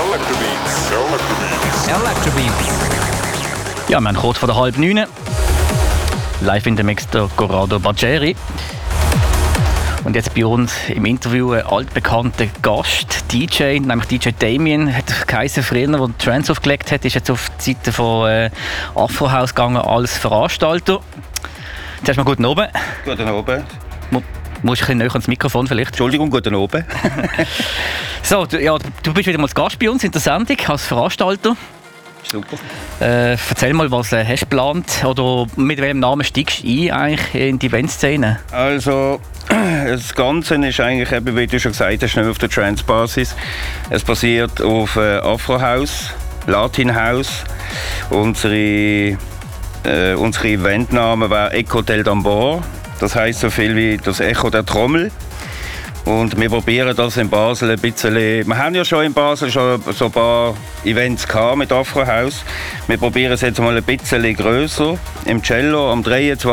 Ja, wir haben kurz vor der 8:30. Live in der Mix der Corrado Baggieri. Und jetzt bei uns im Interview ein altbekannter Gast, DJ, nämlich DJ Damien, hat geheißen früher, der Trance aufgelegt hat, ist jetzt auf die Seite von Afro House gegangen als Veranstalter. Zuerst mal guten Abend. Guten Abend. Musst du ein bisschen näher ans Mikrofon vielleicht? Entschuldigung, guten Abend. So, du bist wieder mal Gast bei uns in der Sendung als Veranstalter. Super. Erzähl mal, was hast du geplant oder mit welchem Namen steigst du ein eigentlich in die Eventszene? Also, das Ganze ist eigentlich, eben, wie du schon gesagt hast, nicht auf der Trance-Basis. Es basiert auf Afro House, Latin House. Unsere Eventname wäre Echo del Tambor. Das heisst so viel wie das Echo der Trommel. Und wir probieren das in Basel ein bisschen. Wir haben ja schon in Basel schon so ein paar Events gehabt mit Afro House. Wir probieren es jetzt mal ein bisschen grösser. Im Cello am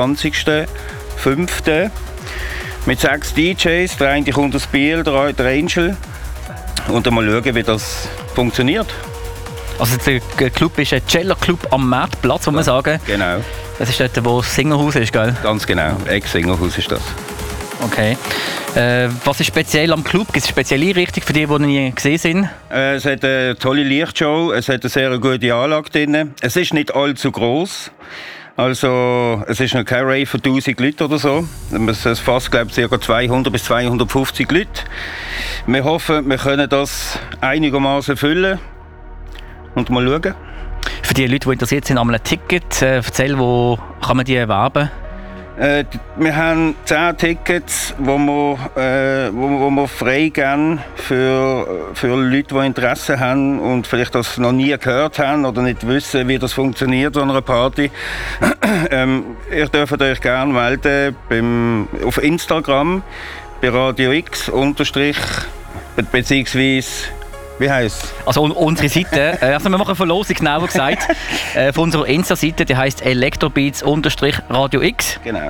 23.05. mit 6 DJs. Der eine kommt aus Biel, der Angel. Und dann mal schauen, wie das funktioniert. Also der Club ist ein Cello-Club am Marktplatz, muss man sagen. Genau. Das ist dort, wo das Singerhaus ist, gell? Ganz genau. Ex-Singerhaus ist das. Okay. Was ist speziell am Club? Gibt es eine spezielle Einrichtung für die nie gesehen sind? Es hat eine tolle Lichtshow, es hat eine sehr gute Anlage drin. Es ist nicht allzu gross. Also, es ist noch kein Rave für 1000 Leute oder so. Es fasst, glaube ich, ca. 200 bis 250 Leute. Wir hoffen, wir können das einigermaßen füllen und mal schauen. Für die Leute, die interessiert sind, haben wir ein Ticket. Erzähl, wo kann man die erwerben? Wir haben 10 Tickets, die wir freigeben für Leute, die Interesse haben und vielleicht das noch nie gehört haben oder nicht wissen, wie das funktioniert an einer Party. Ihr dürft euch gerne melden auf Instagram bei Radio X beziehungsweise wie heisst es? Also unsere Seite, also wir machen eine Verlosung, genauer gesagt, von unserer Insta-Seite, die heisst Electrobeats_Radio X. Genau.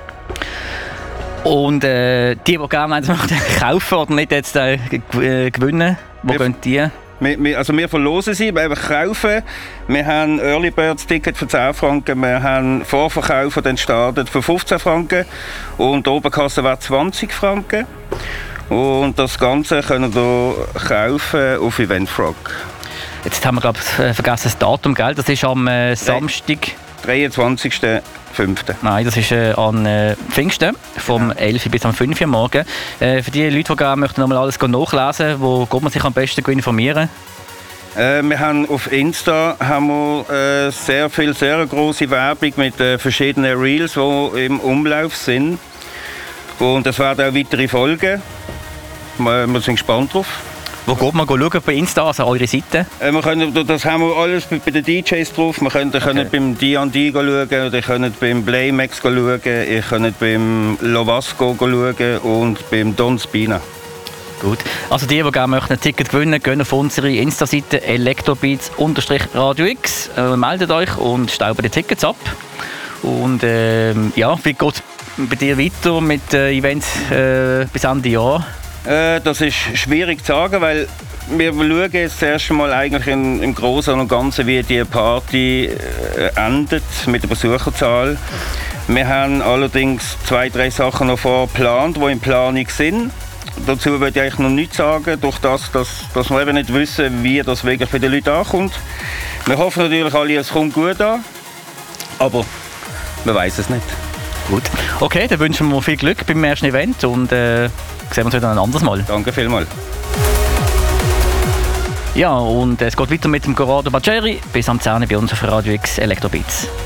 Und die gerne eins möchten kaufen oder nicht jetzt gewinnen, wo gehen die? Wir verlosen sie, wir kaufen. Wir haben Early Birds Ticket für 10 Franken, wir haben Vorverkauf, der startet für 15 Franken und die Oberkasse wäre 20 Franken. Und das Ganze können wir kaufen auf Eventfrog. Jetzt haben wir, glaube ich, vergessen das Datum, gell? Das ist am Samstag. 23.05. Nein, das ist an Pfingsten, vom 11 bis am 5 Uhr morgen. Für die Leute, die gerne möchten, nochmal alles nachlesen, wo geht man sich am besten informieren? Wir haben auf Insta sehr viel, sehr grosse Werbung mit verschiedenen Reels, die im Umlauf sind. Und es werden auch weitere Folgen. Wir sind gespannt drauf. Wo geht man schauen bei Insta, also eure Seite? Das haben wir alles bei den DJs drauf. Wir können beim D&D schauen, ihr könnt beim Blaymax schauen, ihr könnt beim Lovasco schauen und beim Don Spina. Gut. Also die gerne möchten ein Ticket gewinnen, gehen auf unsere Insta-Seite Electrobeats_Radio X. Meldet euch und staubt die Tickets ab. Und wie geht es bei dir weiter mit Events bis Ende Jahr? Das ist schwierig zu sagen, weil wir schauen jetzt erst einmal eigentlich im Großen und Ganzen, wie die Party endet mit der Besucherzahl. Wir haben allerdings 2-3 Sachen noch vorgeplant, die in Planung sind. Dazu würde ich eigentlich noch nichts sagen, durch das, dass wir eben nicht wissen, wie das wirklich bei den Leuten ankommt. Wir hoffen natürlich alle, es kommt gut an, aber man weiß es nicht. Gut. Okay, dann wünschen wir viel Glück beim ersten Event und sehen wir uns wieder ein anderes Mal. Danke vielmals. Ja, und es geht weiter mit dem Corrado Baggieri bis am 10 bei uns auf Radio X Electrobeats.